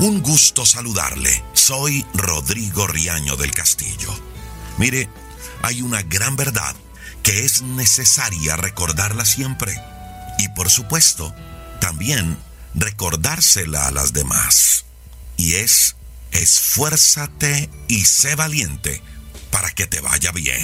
Un gusto saludarle. Soy Rodrigo Riaño del Castillo. Mire, hay una gran verdad que es necesaria recordarla siempre. Y por supuesto, también recordársela a las demás. Y es: esfuérzate y sé valiente para que te vaya bien.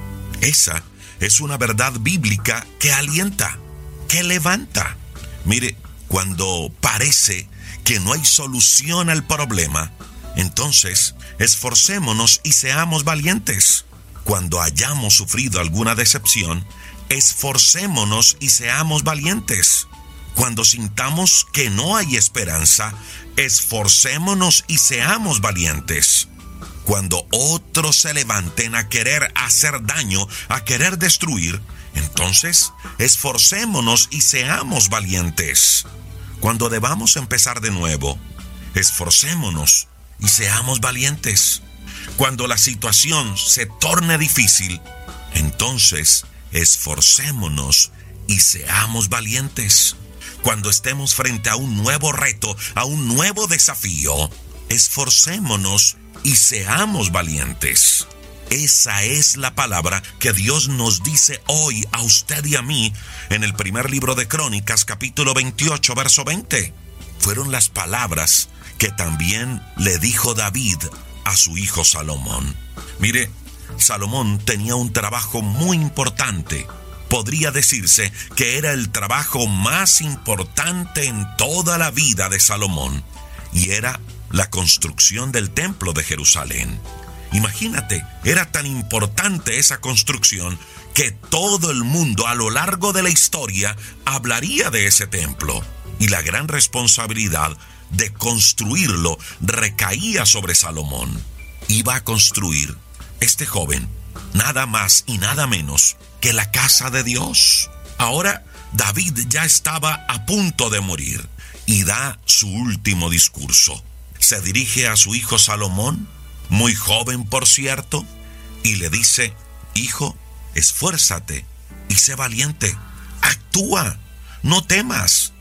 Esa es una verdad bíblica que alienta, que levanta. Mire, cuando parece que no hay solución al problema, entonces esforcémonos y seamos valientes. Cuando hayamos sufrido alguna decepción, esforcémonos y seamos valientes. Cuando sintamos que no hay esperanza, esforcémonos y seamos valientes. Cuando otros se levanten a querer hacer daño, a querer destruir, entonces esforcémonos y seamos valientes. Cuando debamos empezar de nuevo, esforcémonos y seamos valientes. Cuando la situación se torne difícil, entonces esforcémonos y seamos valientes. Cuando estemos frente a un nuevo reto, a un nuevo desafío, esforcémonos y seamos valientes. Esa es la palabra que Dios nos dice hoy a usted y a mí en el primer libro de Crónicas, capítulo 28, verso 20. Fueron las palabras que también le dijo David a su hijo Salomón. Mire, Salomón tenía un trabajo muy importante. Podría decirse que era el trabajo más importante en toda la vida de Salomón, y era la construcción del templo de Jerusalén. Imagínate, era tan importante esa construcción que todo el mundo a lo largo de la historia hablaría de ese templo, y la gran responsabilidad de construirlo recaía sobre Salomón. Iba a construir este joven nada más y nada menos que la casa de Dios. Ahora David ya estaba a punto de morir y da su último discurso. Se dirige a su hijo Salomón, muy joven por cierto, y le dice: hijo, esfuérzate y sé valiente. Actúa, no temas,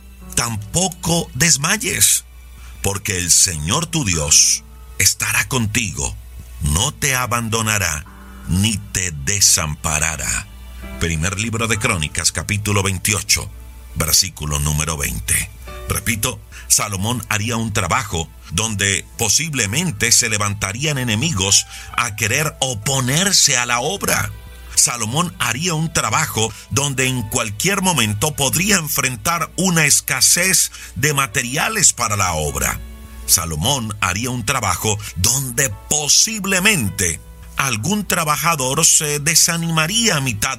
tampoco desmayes, porque el Señor tu Dios estará contigo, no te abandonará ni te desamparará. Primer libro de Crónicas, capítulo 28, versículo número 20. Repito, Salomón haría un trabajo donde posiblemente se levantarían enemigos a querer oponerse a la obra. Salomón haría un trabajo donde en cualquier momento podría enfrentar una escasez de materiales para la obra. Salomón haría un trabajo donde posiblemente algún trabajador se desanimaría a mitad